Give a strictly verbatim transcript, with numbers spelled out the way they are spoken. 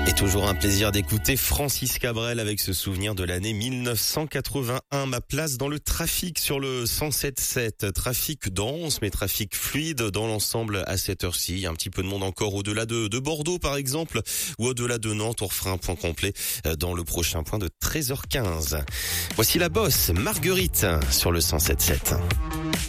Et toujours un plaisir d'écouter Francis Cabrel avec ce souvenir de l'année mille neuf cent quatre-vingt-un. Ma place dans le trafic sur le cent sept sept. Trafic dense, mais trafic fluide dans l'ensemble à cette heure-ci. Il y a un petit peu de monde encore au-delà de, de Bordeaux, par exemple, ou au-delà de Nantes. On refera un point complet dans le prochain point de treize heures quinze. Voici la bosse, Marguerite, sur le cent sept sept.